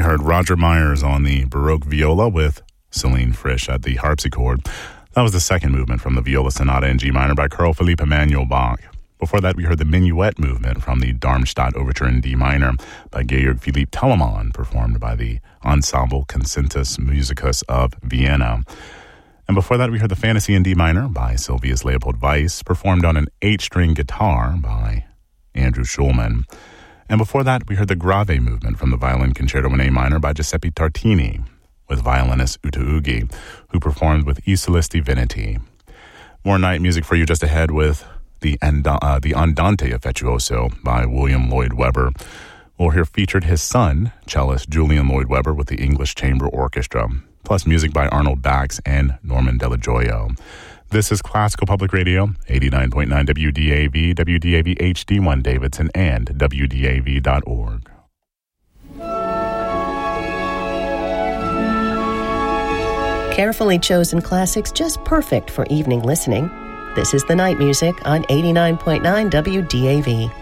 heard Roger Myers on the Baroque viola with Celine Frisch at the harpsichord. That was the second movement from the Viola Sonata in G minor by Carl Philipp Emanuel Bach. Before that, we heard the Minuet movement from the Darmstadt Overture in D minor by Georg Philipp Telemann, performed by the Ensemble Concertus Musicus of Vienna. And before that, we heard the Fantasy in D minor by Sylvius Leopold Weiss, performed on an 8-string guitar by Andrew Schulman. And before that, we heard the Grave movement from the Violin Concerto in A minor by Giuseppe Tartini, with violinist Uta Ugi, who performed with Isolis Divinity. More night music for you just ahead with the Andante Affettuoso by William Lloyd Webber. We'll hear featured his son, cellist Julian Lloyd Webber, with the English Chamber Orchestra, plus music by Arnold Bax and Norman Della Gioia. This is Classical Public Radio, 89.9 WDAV, WDAV HD1 Davidson, and WDAV.org. Carefully chosen classics just perfect for evening listening. This is the night music on 89.9 WDAV.